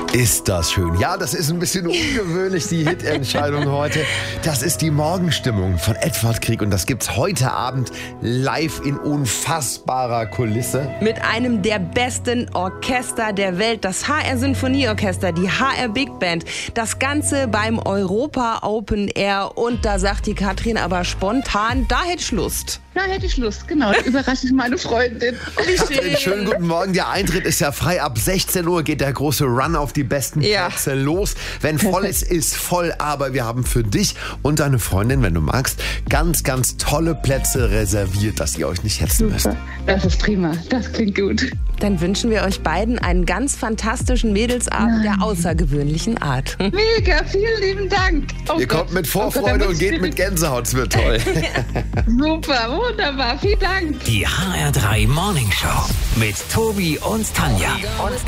Ist das schön. Ja, das ist ein bisschen ungewöhnlich, die Hit-Entscheidung heute. Das ist die Morgenstimmung von Edward Grieg und das gibt's heute Abend live in unfassbarer Kulisse. Mit einem der besten Orchester der Welt, das HR Sinfonieorchester, die HR Big Band. Das Ganze beim Europa Open Air und da sagt die Katrin aber spontan, da hätte ich Lust. Da hätte ich Lust, genau. Da überrasche ich meine Freundin. Wie Katrin, schönen guten Morgen. Der Eintritt ist ja frei. Ab 16 Uhr geht der große Run auf die besten Plätze los. Wenn voll ist voll. Aber wir haben für dich und deine Freundin, wenn du magst, ganz, ganz tolle Plätze reserviert, dass ihr euch nicht hetzen müsst. Das ist prima. Das klingt gut. Dann wünschen wir euch beiden einen ganz fantastischen Mädelsabend der außergewöhnlichen Art. Mega, vielen lieben Dank. Ihr kommt mit Vorfreude und geht mit Gänsehaut. Es wird toll. Super, wunderbar. Vielen Dank. Die HR3 Morning Show mit Tobi und Tanja.